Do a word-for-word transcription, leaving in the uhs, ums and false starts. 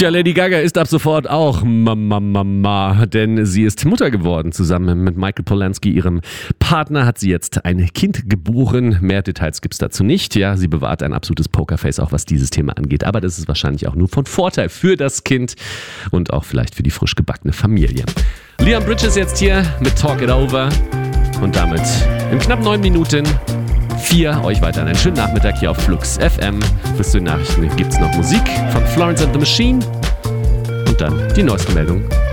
Tja, Lady Gaga ist ab sofort auch Mama, Mama, denn sie ist Mutter geworden. Zusammen mit Michael Polansky, ihrem Partner, hat sie jetzt ein Kind geboren. Mehr Details gibt's dazu nicht. Ja, sie bewahrt ein absolutes Pokerface, auch was dieses Thema angeht. Aber das ist wahrscheinlich auch nur von Vorteil für das Kind und auch vielleicht für die frisch gebackene Familie. Liam Bridges jetzt hier mit Talk It Over und damit in knapp neun Minuten vier euch weiter einen schönen Nachmittag hier auf Flux F M. Bis zu den Nachrichten gibt's noch Musik von Florence and the Machine und dann die neuesten Meldungen